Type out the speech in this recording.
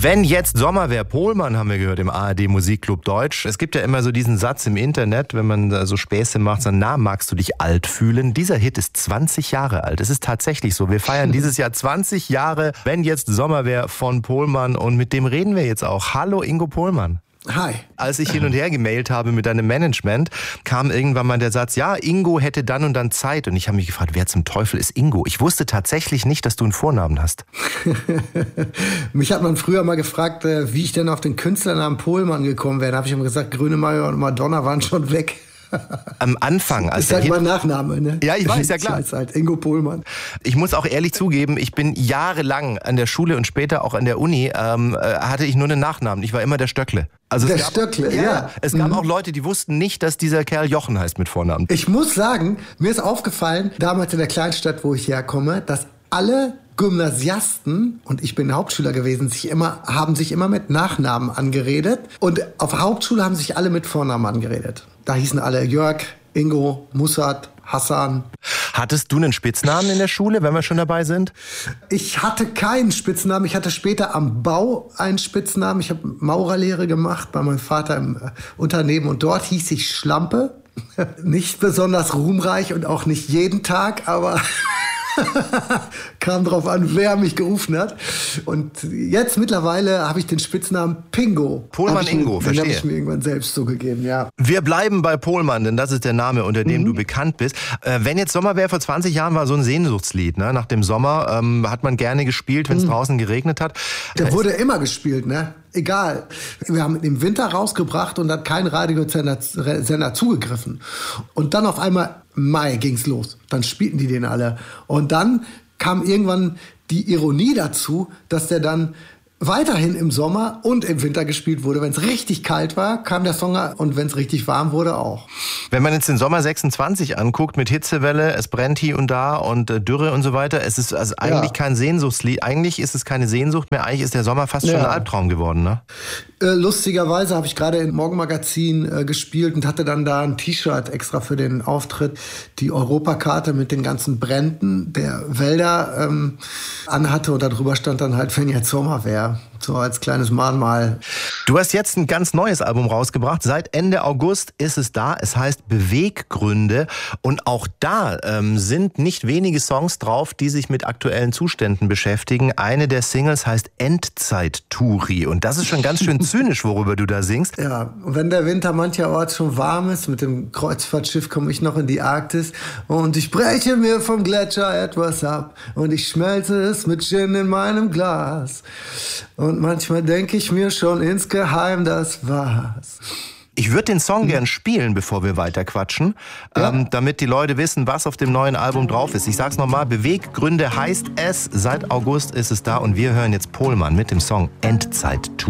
Wenn jetzt Sommer wäre, Pohlmann haben wir gehört im ARD Musikclub Deutsch. Es gibt ja immer so diesen Satz im Internet, wenn man da so Späße macht, so, na, magst du dich alt fühlen? Dieser Hit ist 20 Jahre alt. Es ist tatsächlich so. Wir feiern dieses Jahr 20 Jahre, wenn jetzt Sommer wäre, von Pohlmann. Und mit dem reden wir jetzt auch. Hallo Ingo Pohlmann. Hi. Als ich hin und her gemailt habe mit deinem Management, kam irgendwann mal der Satz, ja, Ingo hätte dann und dann Zeit. Und ich habe mich gefragt, wer zum Teufel ist Ingo? Ich wusste tatsächlich nicht, dass du einen Vornamen hast. Mich hat man früher mal gefragt, wie ich denn auf den Künstlernamen Pohlmann gekommen wäre. Da habe ich immer gesagt, Grönemeyer und Madonna waren schon weg. Am Anfang. Als ist halt mein Nachname, ne? Ja, ich weiß, ja klar. Ich halt Ingo Pohlmann. Ich muss auch ehrlich zugeben, ich bin jahrelang an der Schule und später auch an der Uni, hatte ich nur einen Nachnamen. Ich war immer der Stöckle. Also der Stöckle, ja. Es gab auch Leute, die wussten nicht, dass dieser Kerl Jochen heißt mit Vornamen. Ich muss sagen, mir ist aufgefallen, damals in der Kleinstadt, wo ich herkomme, dass alle Gymnasiasten, und ich bin Hauptschüler gewesen, haben sich immer mit Nachnamen angeredet. Und auf Hauptschule haben sich alle mit Vornamen angeredet. Da hießen alle Jörg, Ingo, Mussat, Hassan. Hattest du einen Spitznamen in der Schule, wenn wir schon dabei sind? Ich hatte keinen Spitznamen. Ich hatte später am Bau einen Spitznamen. Ich habe Maurerlehre gemacht bei meinem Vater im Unternehmen. Und dort hieß ich Schlampe. Nicht besonders ruhmreich und auch nicht jeden Tag, aber... kam drauf an, wer mich gerufen hat. Und jetzt mittlerweile habe ich den Spitznamen Pingo. Pohlmann Ingo, verstehe. Den habe ich mir irgendwann selbst so gegeben, ja. Wir bleiben bei Pohlmann, denn das ist der Name, unter dem du bekannt bist. Wenn jetzt Sommer wäre, vor 20 Jahren war so ein Sehnsuchtslied. Ne? Nach dem Sommer hat man gerne gespielt, wenn es draußen geregnet hat. Der wurde immer gespielt, ne? Egal. Wir haben ihn im Winter rausgebracht und hat kein Radiosender zugegriffen. Und dann auf einmal Mai ging's los. Dann spielten die den alle. Und dann kam irgendwann die Ironie dazu, dass der dann weiterhin im Sommer und im Winter gespielt wurde. Wenn es richtig kalt war, kam der Song, und wenn es richtig warm wurde, auch. Wenn man jetzt den Sommer 26 anguckt mit Hitzewelle, es brennt hier und da und Dürre und so weiter, es ist also eigentlich kein Sehnsuchtslied. Eigentlich ist es keine Sehnsucht mehr. Eigentlich ist der Sommer fast schon ein Albtraum geworden, ne? Lustigerweise habe ich gerade im Morgenmagazin gespielt und hatte dann da ein T-Shirt extra für den Auftritt, die Europakarte mit den ganzen Bränden der Wälder anhatte, und darüber stand dann halt, wenn jetzt Sommer wäre. So als kleines Mahnmal. Du hast jetzt ein ganz neues Album rausgebracht. Seit Ende August ist es da. Es heißt Beweggründe. Und auch da sind nicht wenige Songs drauf, die sich mit aktuellen Zuständen beschäftigen. Eine der Singles heißt Endzeit-Touri. Und das ist schon ganz schön zynisch, worüber du da singst. Ja, und wenn der Winter mancherorts schon warm ist, mit dem Kreuzfahrtschiff komme ich noch in die Arktis. Und ich breche mir vom Gletscher etwas ab. Und ich schmelze es mit Gin in meinem Glas. Und manchmal denke ich mir schon insgeheim, das war's. Ich würde den Song gern spielen, bevor wir weiter quatschen, damit die Leute wissen, was auf dem neuen Album drauf ist. Ich sag's nochmal, Beweggründe heißt es. Seit August ist es da und wir hören jetzt Pohlmann mit dem Song Endzeit-Tour.